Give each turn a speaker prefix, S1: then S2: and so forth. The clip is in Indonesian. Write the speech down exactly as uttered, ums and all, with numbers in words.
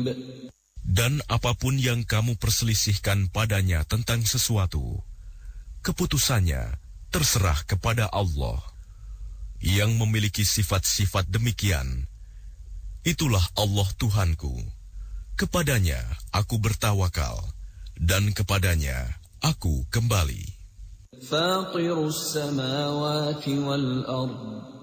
S1: Dan apapun yang kamu perselisihkan padanya tentang sesuatu, keputusannya terserah kepada Allah. Yang memiliki sifat-sifat demikian, itulah Allah Tuhanku. Kepadanya aku bertawakal, dan kepadanya aku kembali.
S2: Fatirus samawati wal ardh